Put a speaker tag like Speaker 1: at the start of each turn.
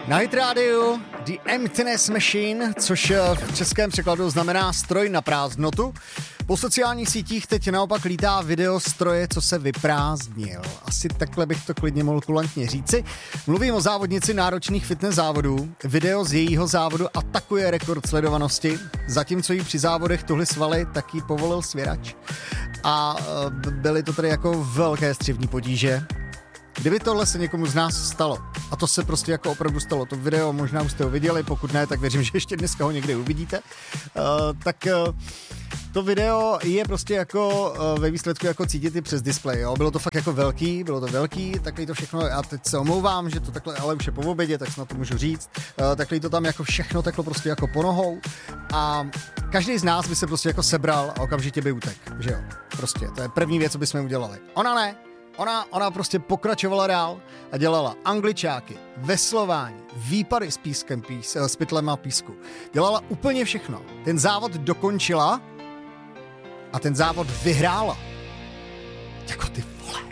Speaker 1: Na Hit Radio The Emptiness Machine, což v českém překladu znamená stroj na prázdnotu. Po sociálních sítích teď naopak lítá video stroje, co se vyprázdnil. Asi takhle bych to klidně mohl kulantně říci. Mluvím o závodnici náročných fitness závodů. Video z jejího závodu atakuje rekord sledovanosti. Zatímco jí při závodech tuhly svaly, tak jí povolil svěrač. A byly to tedy jako velké střivní potíže. Kdyby tohle se někomu z nás stalo, a to se prostě jako opravdu stalo, to video možná už jste ho viděli, pokud ne, tak věřím, že ještě dneska ho někde uvidíte, to video je prostě jako ve výsledku jako cítit i přes displej, jo. Bylo to fakt jako velký, takhle to všechno, já teď se omlouvám, že to takhle, ale už je po obědě, tak snad to můžu říct, takhle to tam jako všechno takhle prostě jako po nohou a každý z nás by se prostě jako sebral a okamžitě by utek, že jo, prostě, to je první věc, co bychom udělali. Ona ne. Ona prostě pokračovala dál a dělala angličáky, veslování, výpady s pytlem a písku. Dělala úplně všechno. Ten závod dokončila a ten závod vyhrála. Jako ty vole.